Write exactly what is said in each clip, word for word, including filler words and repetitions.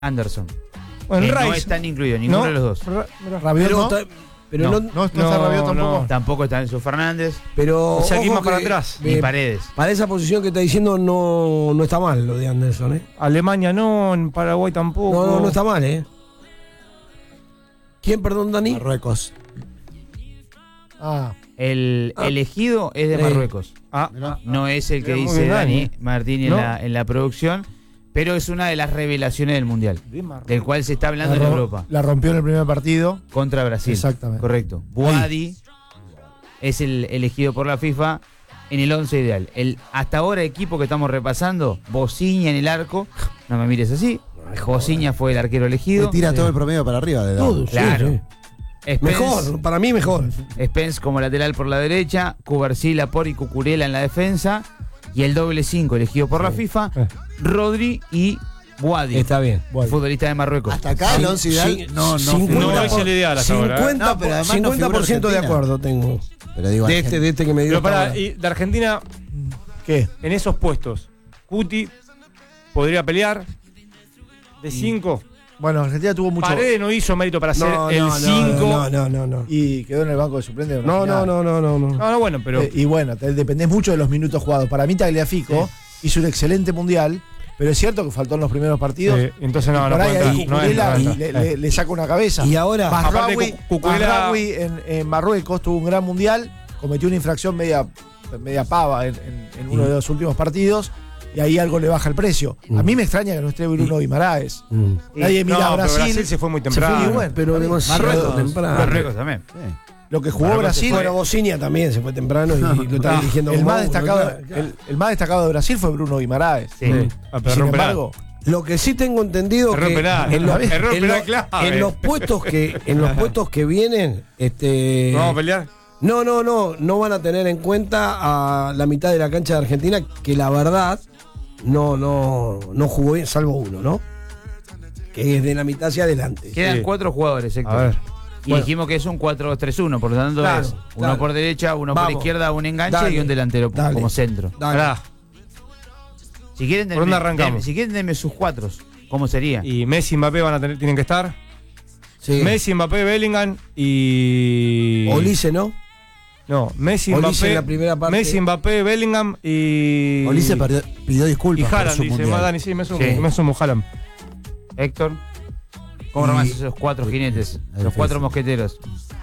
Anderson. Bueno, que Rice. no están incluidos, ninguno ¿No? de los dos. Ra- Rabiot Pero, no, está- pero No. no, no, no está No, Rabiot tampoco. no. Tampoco está Enzo Fernández pero O sea, ojo ¿quién más para que, atrás? ni eh, Paredes. para esa posición que está diciendo no, no está mal lo de Anderson, ¿eh? Alemania no, en Paraguay tampoco. No, no, no está mal, ¿eh? ¿Quién, perdón, Dani? Marruecos. Ah, El Ah. elegido es de Sí. Marruecos. Ah, Mirá. No es el que Muy dice bien, Dani Dani. Martín en, ¿No? la, en la producción, pero es una de las revelaciones del Mundial, de Marruecos. del cual se está hablando la, en ro- Europa, la rompió en el primer partido. contra Brasil. Exactamente. Correcto. Buadi es el elegido por la FIFA en el once ideal. El hasta ahora equipo que estamos repasando, Bociña en el arco, no me mires así, Bociña fue el arquero Le elegido. tira todo el promedio para arriba de edad. Todo, sí, Claro. sí. Spence, Mejor, para mí mejor. Spence como lateral por la derecha, Cubarsí, Laporte y Cucurella en la defensa, y el doble cinco elegido por la FIFA, Eh. Rodri y Buadi, Está bien. Bueno, futbolista de Marruecos. Hasta acá el once ideal. Sí, no, no. cincuenta figura. No es el ideal hasta ahora, ¿eh? cincuenta, No, pero además no cincuenta por ciento figura de Argentina. acuerdo tengo. Pero digo, De este, de este que me dio. Pero para, esta hora. y de Argentina, ¿qué? en esos puestos, Cuti podría pelear de cinco. Bueno, Argentina tuvo mucho. Paredes no hizo mérito para ser No, el no, no, cinco. No, no, no, no. Y quedó en el banco de suplentes. No, no, no, no, no, no. No, no, bueno, pero. Eh, y bueno, te dependés mucho de los minutos jugados. Para mí, Tagliafico hizo un excelente mundial, pero es cierto que faltó en los primeros partidos. Sí, entonces no, no por ahí, puede ahí entrar, no Cucurella entra, no le, entra. le- le saca una cabeza. Y ahora, Aparte, Mazraoui, Cu- Cucurella- Mazraoui en, en Marruecos tuvo un gran mundial, cometió una infracción media, media pava en, en- en uno Mm. de los últimos partidos, y ahí algo le baja el precio. A Mm. mí me extraña que no esté Bruno Guimaraes. Mm. Nadie mira No, a pero Brasil. Brasil se fue muy se temprano. fue muy bueno. pero demasiado Marruecos, temprano. Marruecos también. Sí. Lo que jugó Marruecos Brasil, Bueno, Bociña también se fue temprano y, y lo está dirigiendo el como- más, destacado, Claro. el, el más destacado de Brasil fue Bruno Guimaraes. Sí. Ah, pero Sin error penal. embargo, Lo que sí tengo entendido Error que penal. en, los, Error en penal los- clave. en los puestos que en los puestos que vienen, este, ¿Vamos a pelear? no, no, no, no van a tener en cuenta a la mitad de la cancha de Argentina que la verdad no, no, no jugó bien, salvo uno, ¿no? Que es de la mitad hacia adelante. Quedan Sí. cuatro jugadores, Héctor. A ver. Y Bueno. dijimos que es un cuatro dos tres uno, por lo tanto Claro, es uno claro. por derecha, uno por Vamos. izquierda, un enganche Dale. y un delantero Dale. como centro. Dale. Pará. Si quieren, ¿Por dónde denme- arrancamos? denme- si quieren, denme sus cuatro. ¿Cómo sería? Y Messi y Mbappé van a tener, tienen que estar. Sí. Messi, Mbappé, Bellingham y. Olise, ¿no? No, Messi, Olise Mbappé. en la primera parte. Messi, Mbappé, Bellingham y. Ulises perdió- pidió Y disculpas por Haaland, su dice. mundial. Más Dani, sí, me sumo, Sí. me sumo Haaland. Héctor, ¿cómo Y- armás esos cuatro jinetes? Ahí Los sí, cuatro sí. mosqueteros.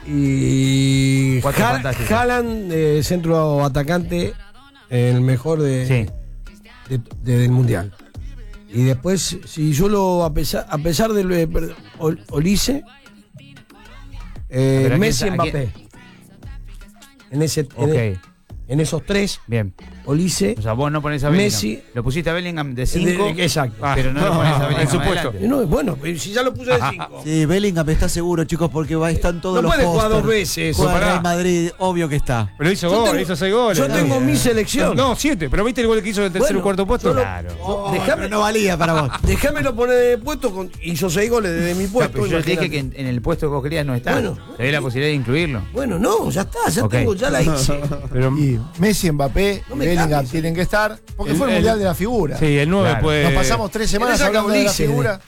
Y Cuatro Ha- fantásticos. Haaland, eh, centro atacante, el mejor de, Sí. de- de- del mundial. Y después, si yo lo, a pesar, a pesar del eh, perdón, Ol- Olise, eh, Pero ¿a quién Messi, sa- a Mbappé. En, ese, en, Ok, e- en esos tres, bien. Olise, O sea, vos no ponés a Bellingham. Messi- Lo pusiste a Bellingham de cinco, de- exacto. Ah, pero no, lo pones a Bellingham en su puesto. adelante. No, bueno, pero si ya lo puse de cinco. Sí, Bellingham está seguro, chicos, porque va, están todos No los puede jugar pósters. dos veces. Juega Pará. Real Madrid, obvio que está. Pero hizo Yo gol, tengo- hizo seis goles. Yo tengo mi selección. No, siete. Pero ¿viste el gol que hizo del tercer Bueno, y cuarto puesto? yo lo- Claro. Oh, déjame, Pero no valía para vos. déjamelo poner de puesto con, y yo seis goles desde mi Claro, puesto. pero yo te dije imagínate. que en, en el puesto que vos querías no está. Bueno, Te doy la posibilidad de incluirlo. Bueno, no, ya está, ya Ok. tengo, ya la hice. Pero, y Messi, Mbappé No y me Bellingham cambies. tienen que estar, porque El- fue el, el- mundial de la figura. sí, el nueve Claro. puede. Nos pasamos tres semanas ¿Querés hablando de la sacar figura.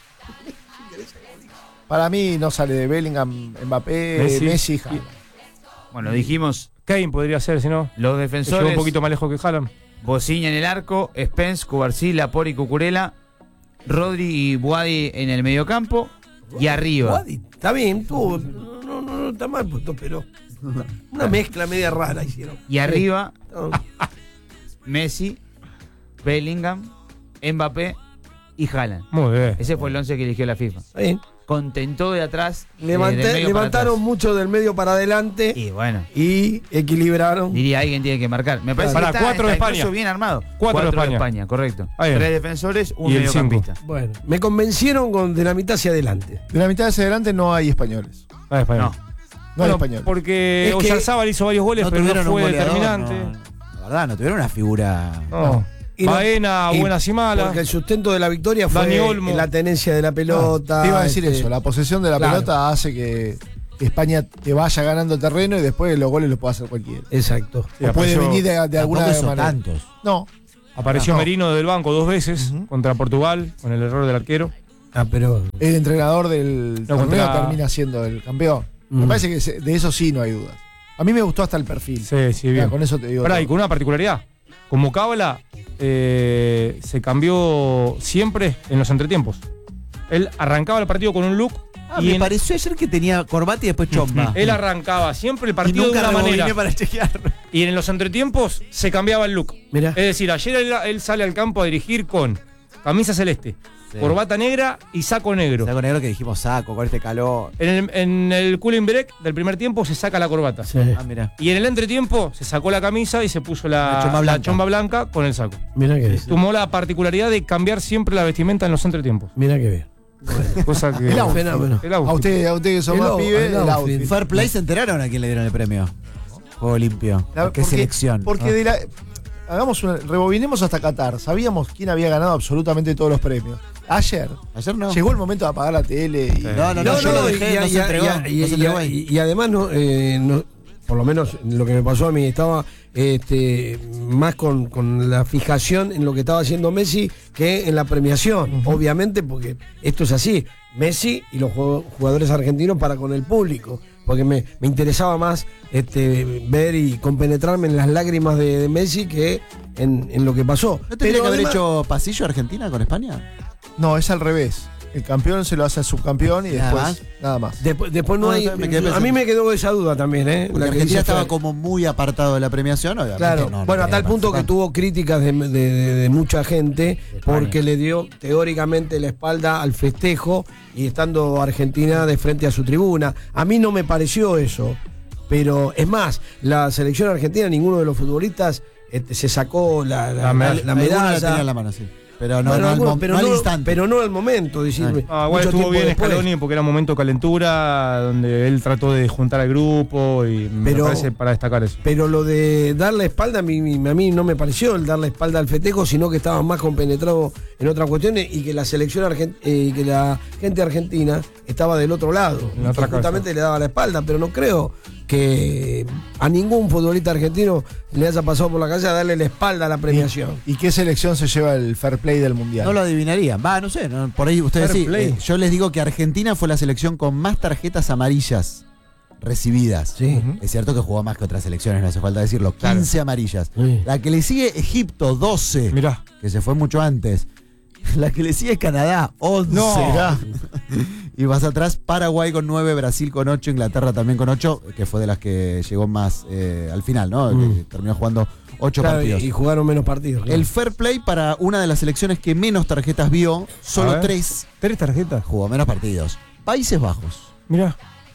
Para mí no sale de Bellingham, Mbappé, Messi. Messi, Haaland. Bueno, dijimos Kane podría ser, si no. los Llegó defensores. un poquito más lejos que Haaland. Bociña en el arco, Spence, Cubarsí, Laporte y Cucurella, Rodri y Buadi en el mediocampo y arriba. Guadi, está bien, tú, no, no, no, no está mal puesto, pero una mezcla media rara hicieron. Y arriba, No, Messi, Bellingham, Mbappé y Haaland. Muy bien. Ese fue el once que eligió la FIFA. está bien. Contentó de atrás. eh, Levanté- del medio para levantaron atrás. mucho del medio para adelante Y bueno, y equilibraron. diría alguien tiene que marcar. Me parece Pará, que está, cuatro de está España. incluso bien armado. Cuatro de España. correcto. Ahí va. Tres defensores, un Y el mediocampista. Bueno, me convencieron con de la mitad hacia adelante. De la mitad hacia adelante no hay españoles. Ah, español. No. No hay Bueno, españoles. porque Es que- Oyarzábal hizo varios goles, pero no tuvieron un fue goleador, determinante. no. La verdad, no tuvieron una figura. No. Y no- Baena, y- buenas y malas. Porque el sustento de la victoria fue Dani Olmo. en la tenencia de la pelota. Te iba a decir este, eso, la posesión de la claro. pelota hace que España te vaya ganando terreno y después los goles los puede hacer cualquiera. Exacto. Sí, O puede apareció- venir de, de alguna Tampoco hizo manera. tantos. No, Apareció No. Merino del banco dos veces Ujú. contra Portugal con el error del arquero. Ah, pero. El entrenador del No, torneo contra- termina siendo el campeón. Me Mm. parece que se- de eso sí no hay dudas. A mí me gustó hasta el perfil. Sí, sí, Ya, bien. con eso te digo. Pará, todo. y con una particularidad. Como Cábala, eh, se cambió siempre en los entretiempos. Él arrancaba el partido con un look Ah, y me en- pareció ayer que tenía corbata y después chomba. él arrancaba siempre el y partido de nunca una rebobiné manera. para chequear. Y en los entretiempos se cambiaba el look. Mirá. Es decir, ayer él, él sale al campo a dirigir con camisa celeste, Sí. corbata negra y saco negro. Saco negro que dijimos saco, con este calor. En el, en el cooling break del primer tiempo se saca la corbata. Sí. Ah, mira. Y en el entretiempo se sacó la camisa y se puso la, La chomba la blanca. chomba blanca con el saco. Mira que bien. Tomó la particularidad de cambiar siempre la vestimenta en los entretiempos. Mira que bien. Cosa que. El outfit. Fenómeno. El A outfit. usted, a usted que son El más out- pibes, el el outfit. outfit. Fair Play se enteraron a quién le dieron el premio. Juego limpio. La- ¿A qué porque- selección? Porque Ah. de la, hagamos una, rebobinemos hasta Qatar. Sabíamos quién había ganado absolutamente todos los premios. Ayer Ayer no. llegó el momento de apagar la tele y. No, no, no, yo lo dejé, y- no y- se entregó. y- no y- se entregó y- ahí. y además, no, eh, no- por lo menos lo que me pasó a mí, estaba este, más con, con la fijación en lo que estaba haciendo Messi que en la premiación. Obviamente, porque esto es así. Messi y los juego- jugadores argentinos para con el público. Porque me, me interesaba más este, ver y compenetrarme en las lágrimas de, de Messi que en, en lo que pasó. ¿No tendría que haber además- hecho pasillo Argentina con España? No, es al revés. El campeón se lo hace al subcampeón y Nada después más. nada más. Después, después no, No, hay. me quedé a pensando. mí me quedó esa duda también, ¿eh? Porque La que Argentina dice estaba Fer. como muy apartado de la premiación, obviamente. Claro, no, no bueno, a quería tal punto que participar. tuvo críticas de, de- de- de mucha gente porque le dio teóricamente la espalda al festejo y estando Argentina de frente a su tribuna. A mí no me pareció eso, pero es más, la selección argentina, ninguno de los futbolistas este, se sacó la, la- La medalla. la- la Alguna medalla. la tenía en la mano, sí. Pero no, Bueno, no, al, algunos, mom- pero no al no, instante. pero no al momento, decir, Ah. Ah, igual mucho estuvo tiempo bien después. Scaloni porque era un momento de calentura donde él trató de juntar al grupo y me Pero- parece para destacar eso. Pero lo de dar la espalda, a mí, a mí no me pareció el dar la espalda al festejo, sino que estaba más compenetrado en otras cuestiones y que la selección argen- eh, y que la gente argentina estaba del otro lado. En Y otra que justamente le daba la espalda, pero no creo que a ningún futbolista argentino le haya pasado por la calle a darle la espalda a la premiación. ¿Y qué selección se lleva el fair play del mundial? No lo adivinarían. Va, no sé. no, por ahí ustedes Fair sí. play. eh, yo les digo que Argentina fue la selección con más tarjetas amarillas recibidas. Sí. Ujú. Es cierto que jugó más que otras selecciones, no hace falta decirlo. quince amarillas. Sí. La que le sigue Egipto, doce. Mirá. Que se fue mucho antes. La que le sigue es Canadá, once. No. Mirá. Y más atrás, Paraguay con nueve, Brasil con ocho, Inglaterra también con ocho, que fue de las que llegó más eh, al final, ¿no? Mm. Que terminó jugando ocho Claro, partidos. y, y jugaron menos partidos. claro. El fair play para una de las selecciones que menos tarjetas vio, solo A ver. tres, ¿Tres tarjetas? jugó menos partidos. Países Bajos. Mirá.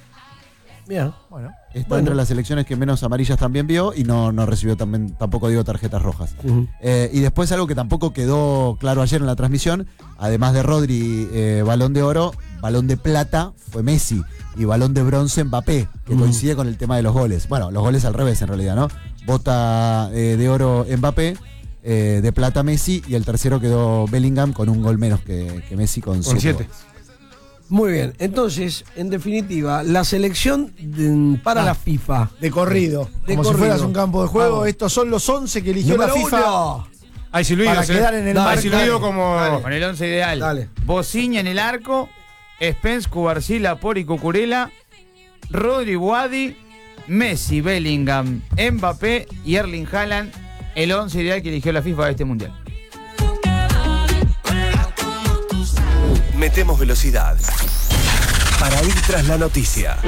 Mirá. Bueno. Está Bueno. entre las selecciones que menos amarillas también vio y no, no recibió también, tampoco dio tarjetas rojas. Ujú. Eh, y después algo que tampoco quedó claro ayer en la transmisión, además de Rodri, eh, balón de oro, balón de plata fue Messi y balón de bronce Mbappé, que Mm. coincide con el tema de los goles. Bueno, los goles al revés en realidad, ¿no? Bota eh, de oro Mbappé, eh, de plata Messi y el tercero quedó Bellingham con un gol menos que, que Messi con, Con siete. siete. goles. Muy bien, entonces, en definitiva, la selección de- para Ah. la FIFA. De corrido. De Como corrido. si fueras un campo de juego. Vamos. Estos son los once que eligió Número la FIFA. uno. Hay silbidos, Para eh. quedar en el Hay marco. silbido como. Dale. Con el once ideal. Dale. Bociña en el arco, Spence, Cubarsí, Por y Cucurella, Rodri, Wadi, Messi, Bellingham, Mbappé y Erling Haaland, el once ideal que eligió la FIFA de este mundial. Metemos velocidad para ir tras la noticia.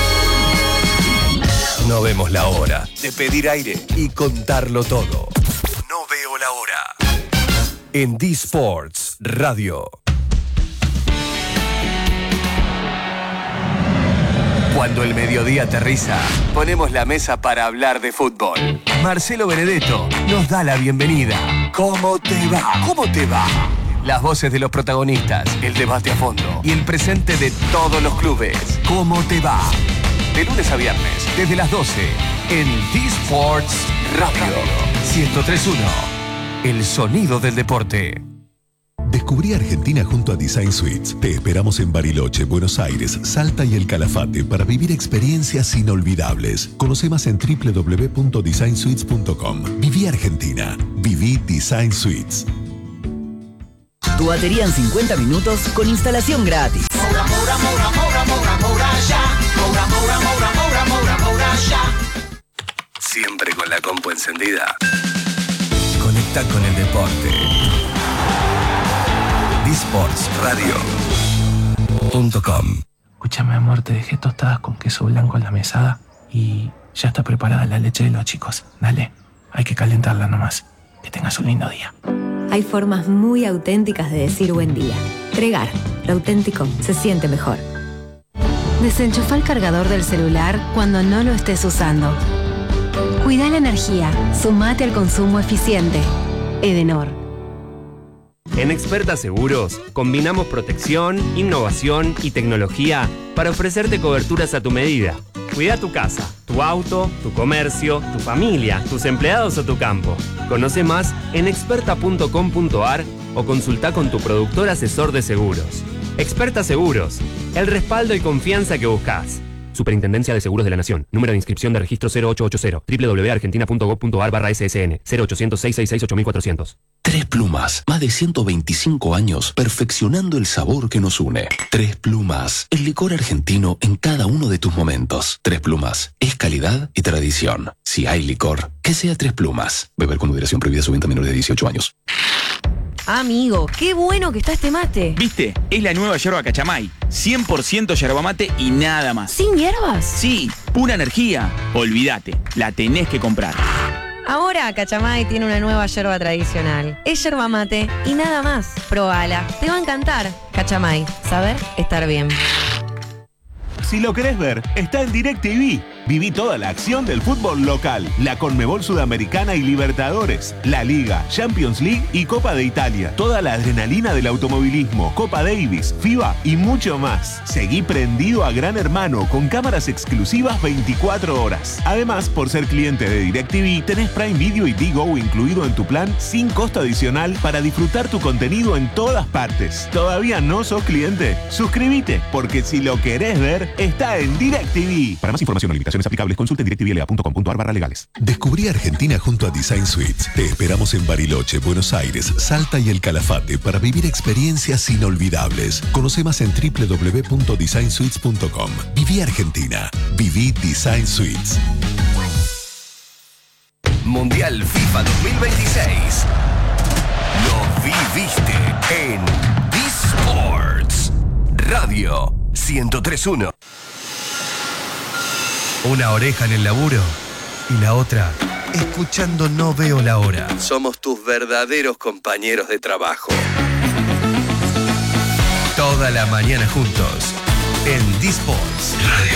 No vemos la hora de pedir aire y contarlo todo. No veo la hora. En D-Sports Radio. Cuando el mediodía aterriza, ponemos la mesa para hablar de fútbol. Marcelo Benedetto nos da la bienvenida. ¿Cómo te va? ¿Cómo te va? Las voces de los protagonistas, el debate a fondo y el presente de todos los clubes. ¿Cómo te va? De lunes a viernes, desde las doce, en D-Sports Radio. ciento tres punto uno. El sonido del deporte. Descubrí Argentina junto a Design Suites. Te esperamos en Bariloche, Buenos Aires, Salta y El Calafate para vivir experiencias inolvidables. Conoce más en doble u doble u doble u punto design suites punto com. Viví Argentina. Viví Design Suites. Tu batería en cincuenta minutos con instalación gratis. Moura, Moura, Moura, Moura, Moura, Moura, ya. Moura, Moura, Moura, Moura, Moura, Moura, ya. Siempre con la compu encendida. Conecta con el deporte. disports radio punto com. Escúchame, amor, te dejé tostadas con queso blanco en la mesada y ya está preparada la leche de los chicos. Dale, hay que calentarla nomás. Que tengas un lindo día. Hay formas muy auténticas de decir buen día. Tregar, lo auténtico se siente mejor. Desenchufa el cargador del celular cuando no lo estés usando. Cuida la energía, sumate al consumo eficiente. Edenor. En Experta Seguros, combinamos protección, innovación y tecnología para ofrecerte coberturas a tu medida. Cuida tu casa, tu auto, tu comercio, tu familia, tus empleados o tu campo. Conoce más en experta punto com punto a r o consulta con tu productor asesor de seguros. Experta Seguros, el respaldo y confianza que buscas. Superintendencia de Seguros de la Nación. Número de inscripción de registro cero ocho ocho cero. doble u doble u doble u punto argentina punto gob punto a r barra S S N. cero ochocientos, seiscientos sesenta y seis, ocho mil cuatrocientos. Tres Plumas. Más de ciento veinticinco años perfeccionando el sabor que nos une. Tres Plumas. El licor argentino en cada uno de tus momentos. Tres Plumas. Es calidad y tradición. Si hay licor, que sea Tres Plumas. Beber con moderación, prohibida su venta a menores de dieciocho años. Amigo, qué bueno que está este mate. ¿Viste? Es la nueva yerba Cachamay. cien por ciento yerba mate y nada más. ¿Sin hierbas? Sí, pura energía. Olvídate, la tenés que comprar. Ahora Cachamay tiene una nueva yerba tradicional. Es yerba mate y nada más. Probala, te va a encantar. Cachamay, saber estar bien. Si lo querés ver, está en DirecTV. Viví toda la acción del fútbol local, la Conmebol Sudamericana y Libertadores, la Liga, Champions League y Copa de Italia. Toda la adrenalina del automovilismo, Copa Davis, FIBA y mucho más. Seguí prendido a Gran Hermano con cámaras exclusivas veinticuatro horas. Además, por ser cliente de DirecTV, tenés Prime Video y Digo incluido en tu plan sin costo adicional para disfrutar tu contenido en todas partes. ¿Todavía no sos cliente? Suscríbete, porque si lo querés ver, está en DirecTV. Para más información o limitaciones aplicables, consulte directv l a punto com punto a r barra legales. Descubrí Argentina junto a Design Suites. Te esperamos en Bariloche, Buenos Aires, Salta y El Calafate para vivir experiencias inolvidables. Conoce más en doble u doble u doble u punto design suites punto com. Viví Argentina. Viví Design Suites. Mundial FIFA dos mil veintiséis. Lo viviste en disports radio ciento tres punto uno. Una oreja en el laburo y la otra escuchando No Veo la Hora. Somos tus verdaderos compañeros de trabajo. Toda la mañana juntos en disports radio.